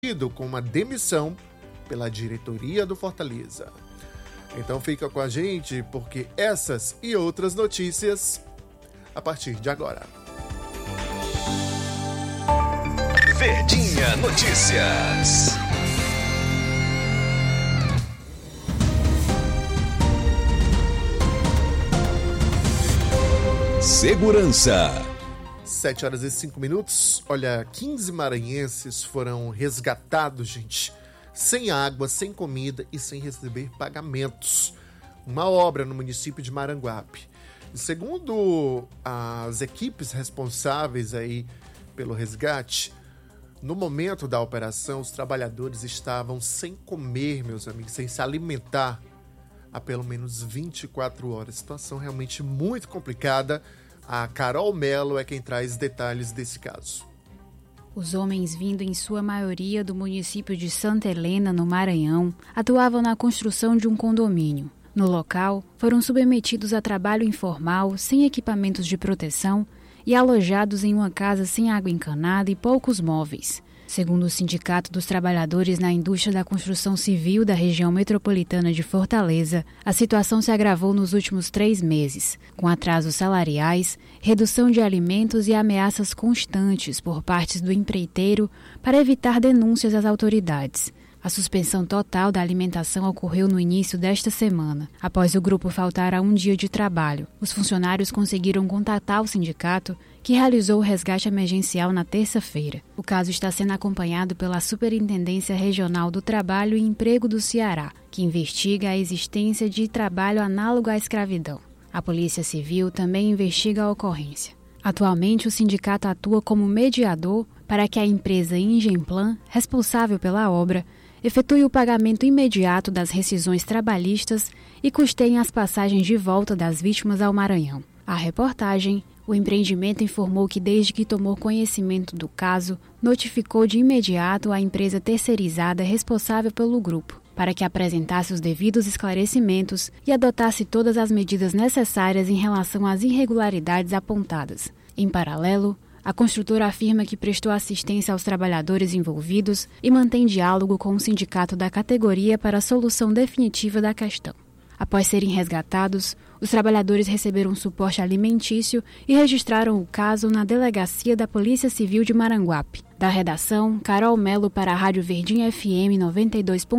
com uma demissão pela diretoria do Fortaleza. Então fica com a gente, porque essas e outras notícias a partir de agora. Verdinha Notícias. Segurança. 7h05. Olha, 15 maranhenses foram resgatados, gente, sem água, sem comida e sem receber pagamentos. Uma obra no município de Maranguape. Segundo as equipes responsáveis aí pelo resgate, no momento da operação, os trabalhadores estavam sem comer, meus amigos, sem se alimentar há pelo menos 24 horas. Situação realmente muito complicada. A Carol Melo é quem traz detalhes desse caso. Os homens, vindo em sua maioria do município de Santa Helena, no Maranhão, atuavam na construção de um condomínio. No local, foram submetidos a trabalho informal, sem equipamentos de proteção e alojados em uma casa sem água encanada e poucos móveis. Segundo o Sindicato dos Trabalhadores na Indústria da Construção Civil da região metropolitana de Fortaleza, a situação se agravou nos últimos 3 meses, com atrasos salariais, redução de alimentos e ameaças constantes por parte do empreiteiro para evitar denúncias às autoridades. A suspensão total da alimentação ocorreu no início desta semana, após o grupo faltar a um dia de trabalho. Os funcionários conseguiram contatar o sindicato, que realizou o resgate emergencial na terça-feira. O caso está sendo acompanhado pela Superintendência Regional do Trabalho e Emprego do Ceará, que investiga a existência de trabalho análogo à escravidão. A Polícia Civil também investiga a ocorrência. Atualmente, o sindicato atua como mediador para que a empresa Ingemplan, responsável pela obra, efetue o pagamento imediato das rescisões trabalhistas e custeiem as passagens de volta das vítimas ao Maranhão. A reportagem, o empreendimento informou que desde que tomou conhecimento do caso, notificou de imediato a empresa terceirizada responsável pelo grupo, para que apresentasse os devidos esclarecimentos e adotasse todas as medidas necessárias em relação às irregularidades apontadas. Em paralelo, a construtora afirma que prestou assistência aos trabalhadores envolvidos e mantém diálogo com o sindicato da categoria para a solução definitiva da questão. Após serem resgatados, os trabalhadores receberam suporte alimentício e registraram o caso na delegacia da Polícia Civil de Maranguape. Da redação, Carol Melo para a Rádio Verdinha FM 92.